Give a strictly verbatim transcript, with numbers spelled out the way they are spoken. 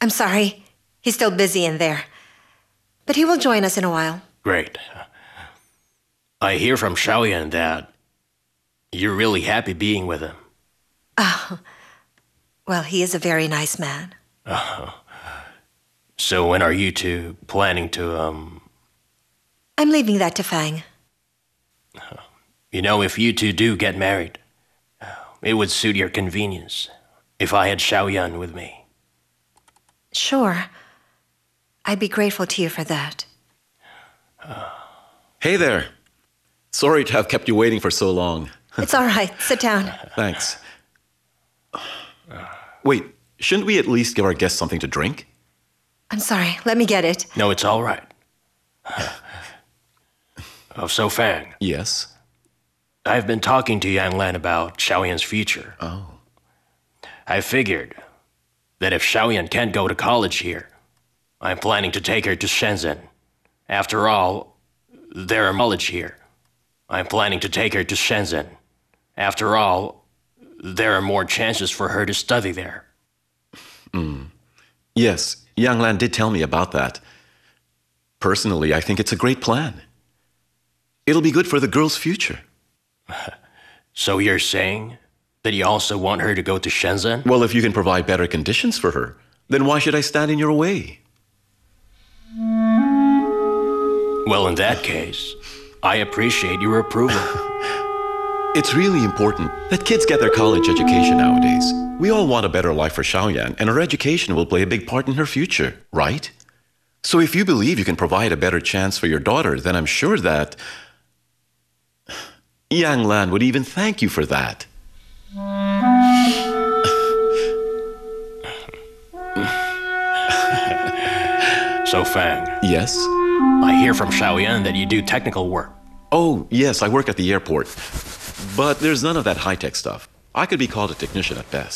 I'm sorry. He's still busy in there. But he will join us in a while. Great. I hear from Xiaoyan that you're really happy being with him. Oh, well, he is a very nice man. Uh, so when are you two planning to, um... I'm leaving that to Fang. You know, if you two do get married, it would suit your convenience if I had Xiaoyan with me. Sure. I'd be grateful to you for that. Uh, hey there. Sorry to have kept you waiting for so long. It's all right. Sit down. Thanks. Wait, shouldn't we at least give our guests something to drink? I'm sorry. Let me get it. No, it's all right. Oh, so Fang. Yes? I've been talking to Yang Lan about Xiaoyan's future. Oh. I figured that if Xiaoyan can't go to college here, I'm planning to take her to Shenzhen. After all, there are college here. I'm planning to take her to Shenzhen. After all, there are more chances for her to study there. Mm. Yes, Yang Lan did tell me about that. Personally, I think it's a great plan. It'll be good for the girl's future. So you're saying that you also want her to go to Shenzhen? Well, if you can provide better conditions for her, then why should I stand in your way? Well, in that case, I appreciate your approval. It's really important that kids get their college education nowadays. We all want a better life for Xiaoyan, and her education will play a big part in her future, right? So if you believe you can provide a better chance for your daughter, then I'm sure that Yang Lan would even thank you for that. So Fang. Yes? I hear from Xiaoyan that you do technical work. Oh, yes, I work at the airport. But there's none of that high-tech stuff. I could be called a technician at best.